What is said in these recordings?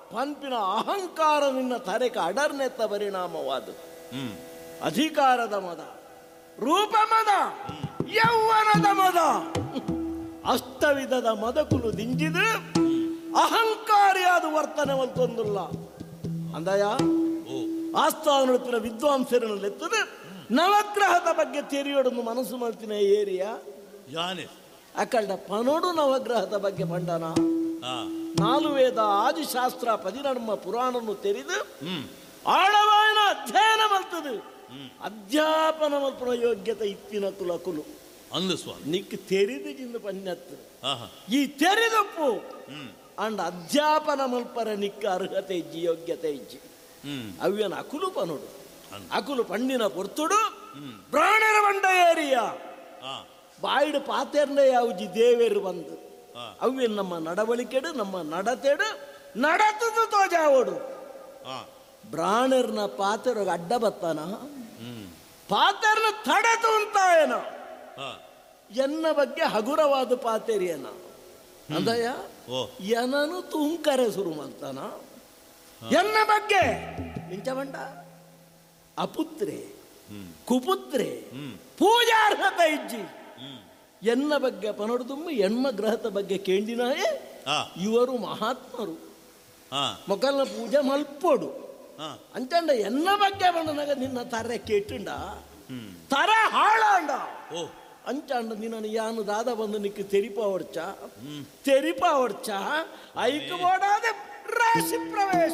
ಪಂಪಿನ ಅಹಂಕಾರ ನಿನ್ನ ತರೆಕ ಅಡರ್ನೆತ್ತ ಪರಿಣಾಮವಾದ ಅಧಿಕಾರದ ಮದ, ರೂಪ ಮದ, ಯೌವನದ ಮದ, ಅಷ್ಟವಿಧದ ಮದಕುಲು ದಿಂಜಿದು ಅಹಂಕಾರಿಯಾದ ವರ್ತನೆ ಒಂದೊಂದಿಲ್ಲ ಅಂದಯ ಆಸ್ಥಾನತ್ತಿನ ವಿದ್ವಾಂಸರನ್ನೆತ್ತದು ನವಗ್ರಹದ ಬಗ್ಗೆ ತೆರೆಯೋಡನ್ನು ಮನಸ್ಸು ಮಾಡ್ತೀನಿ ಏರಿಯಾ ಅಕಲ್ಡ ಪನೋಡು ನವಗ್ರಹದ ಬಗ್ಗೆ ಮಂಡನ ನಾಲು ವೇದ ಆದಿಶಾಸ್ತ್ರ 14 ಪುರಾಣನ್ನು ತೆರೆದು ಆಳವಾಯಿನ ಅಧ್ಯಯನ ಮಾಡ್ತದೆ. ಅಧ್ಯಾಪನ ಮಲ್ಪನ ಯೋಗ್ಯತೆ ಇತ್ತಿನ ಕುಲಕುಲು ನಿಕ್ ತೆರೆದು ಜಿಂದು ಪನ್ಯತ್ತು ಈ ತೆರೆದಪ್ಪು ಅಂಡ್ ಅಧ್ಯಾಪನ ಮಲ್ಪರ ನಿಕ್ಕ ಅರ್ಹತೆ ಇಜ್ಜಿ ಯೋಗ್ಯತೆ ಇಜ್ಜಿ ಅವ್ಯನ ಅಕುಲು ಪನೋಡು ಅಕುಲು ಪಂಡಿನ ಪೊರ್ತುಡು ಪ್ರಾಣರ ಬಂಡ ಏರಿಯ ಬಾಯಿಡು ಪಾತೆರ್ನೆ ಯಾವುಜಿ ದೇವೇರು ಬಂದು ಅವ್ಯನ್ ನಮ್ಮ ನಡವಳಿಕೆಡು ನಮ್ಮ ನಡತೆಡು ನಡತದು ತೋಜಾವೋಡು ಬ್ರಾಣರ್ನ ಪಾತೆರೋಗ ಅಡ್ಡ ಬತ್ತಾನ ಪಾತೆರ್ನ ತಡೆತು ಅಂತ ಏನ ಎನ್ನ ಬಗ್ಗೆ ಹಗುರವಾದ ಪಾತೆರಿಯನ ಅಂದಯ ಏನನು ತುಂಕರೆ ಶುರು ಮಾಡ್ತಾನ ಎನ್ನ ಬಗ್ಗೆ ಇಂಚಮಂಡ ಅಪುತ್ರೆ ಕುಪುತ್ರೆ ಪೂಜಾರ್ಹತೆ ಇಜ್ಜಿ ಎನ್ನ ಬಗ್ಗೆ ಪನೋಡು ತುಂಬ ಹೆಣ್ಮ ಗ್ರಹದ ಬಗ್ಗೆ ಕೇಂದಿನಾಯೇ ಇವರು ಮಹಾತ್ಮರು ಮೊಕಲ್ನ ಪೂಜೆ ಮಲ್ಪೋಡು ಅಂಚಂಡ ಎನ್ನ ಬಗ್ಗೆ ಬಂದನಾಗ ನಿನ್ನ ತರ ಕೇಟುಂಡ ತರ ಹಾಳಾಂಡ ಅಂಚಾಂಡ ನಿನ್ನ ಯಾನು ದಾದ ಬಂದು ನಿಕ್ಕೆ ತೆರಿಪ ಹೊಡ್ಚ ಐಕ ಓಡಾದ ರಾಶಿ ಪ್ರವೇಶ.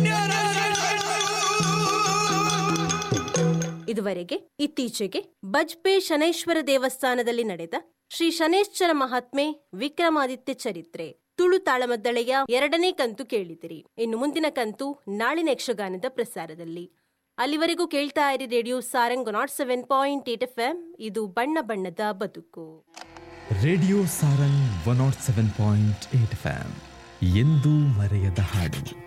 ಇದುವರೆಗೆ ಇತ್ತೀಚೆಗೆ ಬಜ್ಪೆ ಶನೈಶ್ವರ ದೇವಸ್ಥಾನದಲ್ಲಿ ನಡೆದ ಶ್ರೀ ಶನೈಶ್ಚರ ಮಹಾತ್ಮೆ ವಿಕ್ರಮಾದಿತ್ಯ ಚರಿತ್ರೆ ತುಳು ತಾಳಮದ್ದಳೆಯ 2ನೇ ಕಂತು ಕೇಳಿದಿರಿ. ಇನ್ನು ಮುಂದಿನ ಕಂತು ನಾಳಿನ ಯಕ್ಷಗಾನದ ಪ್ರಸಾರದಲ್ಲಿ. ಅಲ್ಲಿವರೆಗೂ ಕೇಳ್ತಾ ಇರಿ ರೇಡಿಯೋ ಸಾರಂಗ್ 107.8 FM. ಇದು ಬಣ್ಣ ಬಣ್ಣದ ಬದುಕು. ರೇಡಿಯೋ ಸಾರಂಗ್ 107.8 FM ಎಂದೂ ಮರೆಯದ ಹಾಡು.